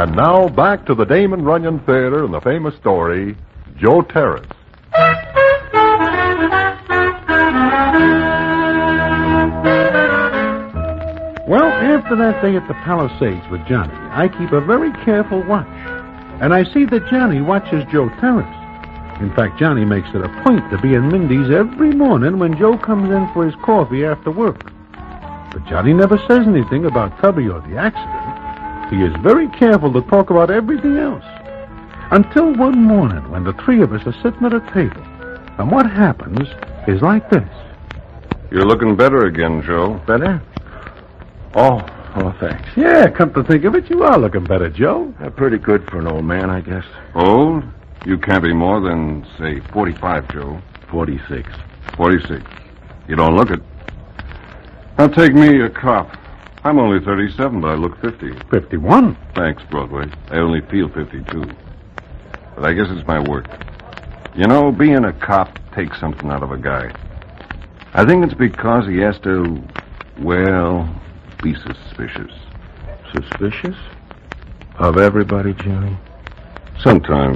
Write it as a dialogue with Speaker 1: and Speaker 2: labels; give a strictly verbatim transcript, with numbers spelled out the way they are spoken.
Speaker 1: And now back to the Damon Runyon Theater and the famous story, Joe Terrace.
Speaker 2: Well, after that day at the Palisades with Johnny, I keep a very careful watch. And I see that Johnny watches Joe Terrace. In fact, Johnny makes it a point to be in Mindy's every morning when Joe comes in for his coffee after work. But Johnny never says anything about Tubby or the accident. He is very careful to talk about everything else. Until one morning when the three of us are sitting at a table. And what happens is like this.
Speaker 3: You're looking better again, Joe.
Speaker 2: Better? Oh, oh, thanks. Yeah, come to think of it, you are looking better, Joe.
Speaker 4: Uh, pretty good for an old man, I guess.
Speaker 3: Old? You can't be more than, say, forty-five, Joe.
Speaker 4: Forty-six.
Speaker 3: Forty-six. You don't look it. Now take me, a cop. I'm only thirty-seven, but I look fifty.
Speaker 2: Fifty-one?
Speaker 3: Thanks, Broadway. I only feel fifty-two. But I guess it's my work. You know, being a cop takes something out of a guy. I think it's because he has to, well, be suspicious.
Speaker 4: Suspicious? Of everybody, Johnny?
Speaker 3: Sometimes.